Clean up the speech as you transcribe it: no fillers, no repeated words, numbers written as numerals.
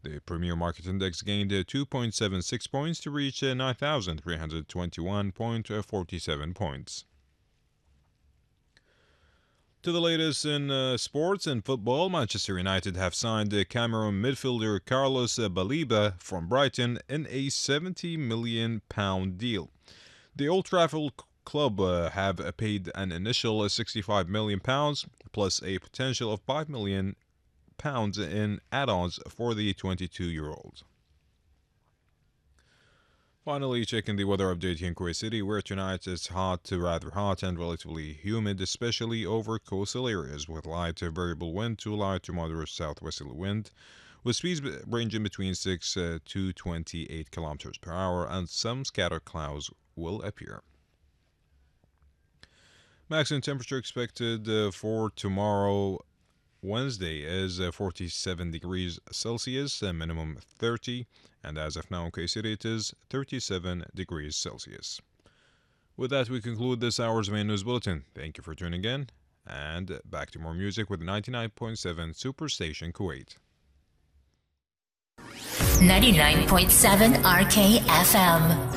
The Premier Market Index gained 2.76 points to reach 9,321.47 points. To the latest in sports and football, Manchester United have signed Cameroon midfielder Carlos Baliba from Brighton in a £70 million deal. The Old Trafford club have paid an initial £65 million plus a potential of £5 million in add-ons for the 22-year-old. Finally, checking the weather update here in Kuwait City, where tonight it's hot to rather hot and relatively humid, especially over coastal areas, with light to variable wind to light to moderate southwesterly wind, with speeds ranging between 6 to 28 kilometers per hour, and some scattered clouds will appear. Maximum temperature expected for tomorrow, Wednesday, is 47 degrees Celsius, minimum 30, and as of now in Kuwait City it is 37 degrees Celsius. With that, we conclude this hour's main news bulletin. Thank you for tuning in, and back to more music with 99.7 Superstation Kuwait. 99.7 RKFM.